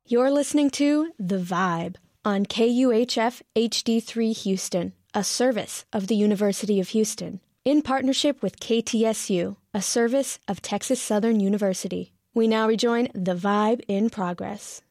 You're listening to The Vibe on KUHF HD3 Houston, a service of the University of Houston, in partnership with KTSU, a service of Texas Southern University. We now rejoin The Vibe in progress.